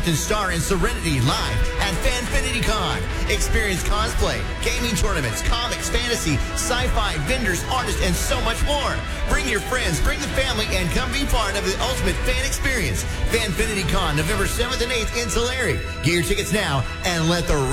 Captain Star and Serenity live at Fanfinity Con. Experience cosplay, gaming tournaments, comics, fantasy, sci-fi, vendors, artists, and so much more. Bring your friends, bring the family, and come be part of the ultimate fan experience. Fanfinity Con, November 7th and 8th in Tulare. Get your tickets now and let the